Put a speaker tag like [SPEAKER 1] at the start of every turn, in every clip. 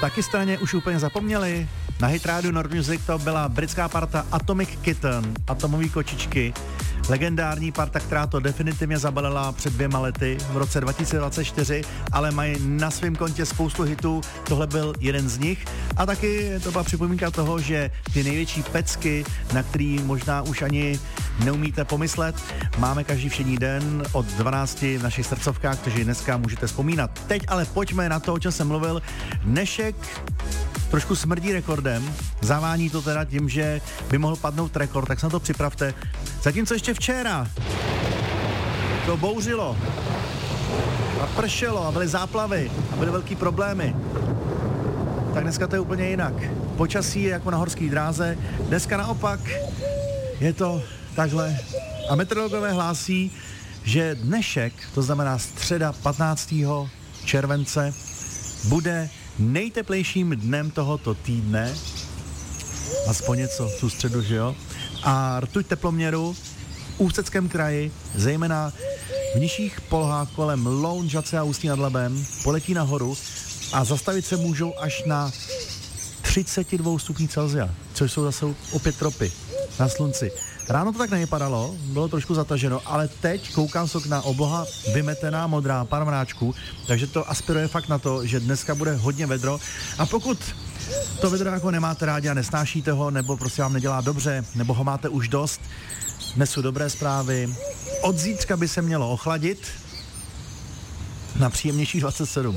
[SPEAKER 1] taky straně už úplně zapomněli? Na Hit Radio Nord Music to byla britská parta Atomic Kitten, atomový kočičky. Legendární parta, která to definitivně zabalila před 2 lety v roce 2024, ale mají na svém kontě spoustu hitů, tohle byl jeden z nich. A taky to byla připomínka toho, že ty největší pecky, na který možná už ani neumíte pomyslet, máme každý všední den od 12 v našich srdcovkách, takže dneska můžete vzpomínat. Teď ale pojďme na to, o čem jsem mluvil. Dnešek trošku smrdí rekordem, zavání to teda tím, že by mohl padnout rekord, tak se na to připravte. Zatímco ještě včera to bouřilo a pršelo a byly záplavy a byly velký problémy, tak dneska to je úplně jinak. Počasí je jako na horské dráze, dneska naopak je to takhle. A meteorologové hlásí, že dnešek, to znamená středa 15. července, bude nejteplejším dnem tohoto týdne, aspoň něco tu středu, že jo? A rtuť teploměru v Ústeckém kraji, zejména v nižších polohách kolem Loun, Žatce a Ústí nad Labem, poletí nahoru a zastavit se můžou až na 32 stupních Celsia, což jsou zase opět tropy na slunci. Ráno to tak nevypadalo, bylo trošku zataženo, ale teď koukám se na obloha vymetená, modrá, pár mráčků, takže to aspiruje fakt na to, že dneska bude hodně vedro. A pokud to vedro jako nemáte rádi a nesnášíte ho, nebo prostě vám nedělá dobře, nebo ho máte už dost, dnes jsou dobré zprávy. Od zítřka by se mělo ochladit na příjemnějších 27.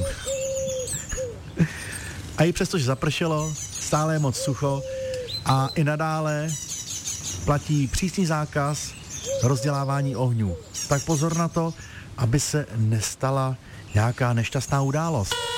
[SPEAKER 1] A i přesto, že zapršelo, stále je moc sucho a i nadále platí přísný zákaz rozdělávání ohňů. Tak pozor na to, aby se nestala nějaká nešťastná událost.